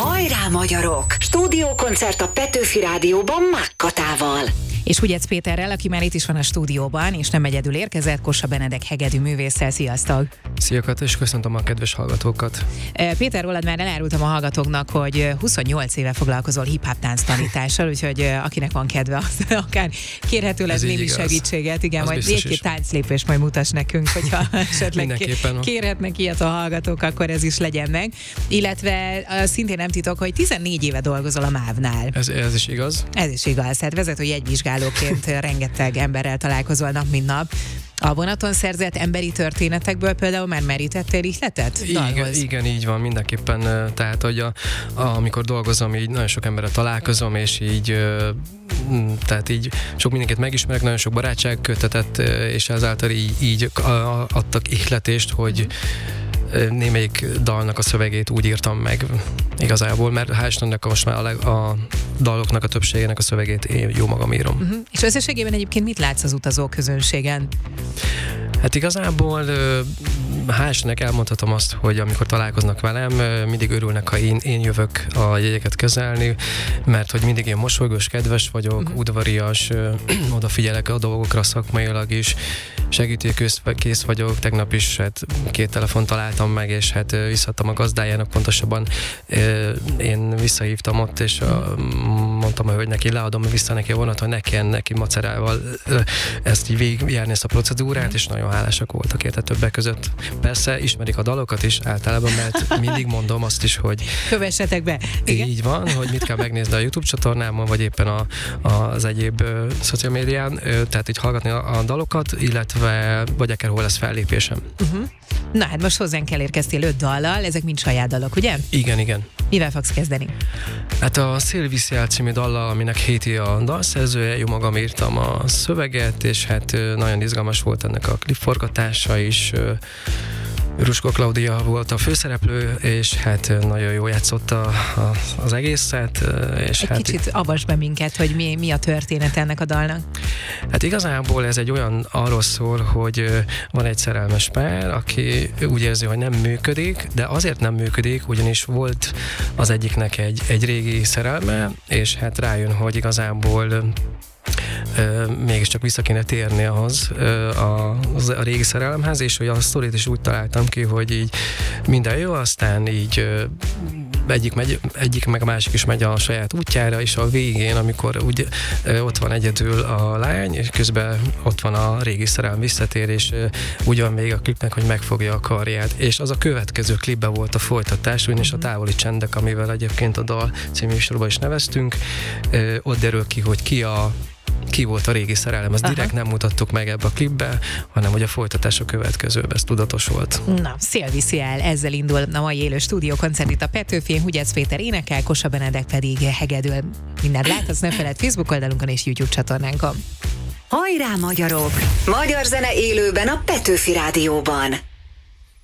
Hajrá magyarok! Stúdiókoncert a Petőfi Rádióban Mák Katával. És Hugyec Péterrel, aki már itt is van a stúdióban, és nem egyedül érkezett, Kossuth Benedek hegedű művésszel. Sziasztok! Szia Kata, és köszöntöm a kedves hallgatókat! Péter, rólad már elárultam a hallgatóknak, hogy 28 éve foglalkozol hip-hop tánc tanítással, úgyhogy akinek van kedve, az akár kérhetőleg némi segítséget. Igen, majd egy-két tánclépést majd mutass nekünk, hogyha esetleg kérhetnek ilyet a hallgatók, akkor ez is legyen meg. Illetve szintén nem titok, hogy 14 éve dolgozol a MÁV-nál. Ez is igaz. Ez is igaz. Hát vezető jegyvizsgálóként rengeteg emberrel találkozol nap, mint nap. A vonaton szerzett emberi történetekből például már merítettél ihletet? Igen, így van, mindenképpen. Tehát, hogy amikor dolgozom, így nagyon sok emberrel találkozom, és így tehát így sok mindenkit megismerek, nagyon sok barátság kötetett, és ezáltal így adtak ihletést, hogy némelyik dalnak a szövegét úgy írtam meg igazából, mert hál' Istennek most már a daloknak a többségének a szövegét én jó magam írom. És összességében egyébként mit látsz az utazóközönségen? Hát igazából hál' Istennek elmondhatom azt, hogy amikor találkoznak velem, mindig örülnek, ha én jövök a jegyeket kezelni, mert hogy mindig én mosolygós, kedves vagyok, udvarias, odafigyelek a dolgokra szakmailag is, segítőkész vagyok, tegnap is hát 2 telefont találtam meg, és hát visszaadtam a gazdájának, pontosabban én visszahívtam ott, és mondtam, hogy neki leadom vissza neki a vonat, hogy neki macerával ezt így végigjárni, ezt a procedúrát, és nagyon hálásak voltak érte többek között. Persze ismerik a dalokat is általában, mert mindig mondom azt is, hogy kövessetek be. Igen? Így van, hogy mit kell megnézni a YouTube csatornámon, vagy éppen az egyéb szociál médián, tehát így hallgatni a dalokat, illetve vagy akárhol lesz fellépésem. Na hát most hozzánk érkeztél 5 dallal, ezek mind saját dalok, ugye? Igen. Mivel fogsz kezdeni? Hát a Szél viszi el című dallal, aminek Héti a dalszerzője, jó magam írtam a szöveget, és hát nagyon izgalmas volt ennek a klipforgatása is. Ruskó Klaudia volt a főszereplő, és hát nagyon jól játszotta az egészet. És kicsit avasd be minket, hogy mi a történet ennek a dalnak. Hát igazából ez egy olyan, arról szól, hogy van egy szerelmes pár, aki úgy érzi, hogy nem működik, de azért nem működik, ugyanis volt az egyiknek egy régi szerelme, és hát rájön, hogy igazából mégiscsak vissza kéne térni ahhoz a régi szerelemhez, és hogy a sztorit is úgy találtam ki, hogy így minden jó, aztán így egyik meg a másik is megy a saját útjára, és a végén, amikor úgy ott van egyedül a lány, és közben ott van a régi szerelem visszatér, és úgy van még a klipnek, hogy megfogja a karját. És az a következő klipben volt a folytatás, ugyanis a Távoli csendek, amivel egyébként a dal című műsorban is neveztünk, ott derül ki, hogy ki volt a régi szerelem. Ezt direkt nem mutattuk meg ebbe a klipbe, hanem hogy a folytatás a következőben, ez tudatos volt. Na, Szél viszi el, ezzel indul a mai élő stúdiókoncert itt a Petőfin, Hugyec Péter énekel, Kossuth Benedek pedig hegedül. Mindent láthatsz, ne feledd Facebook oldalunkon és YouTube csatornánkon. Hajrá magyarok! Magyar zene élőben a Petőfi Rádióban.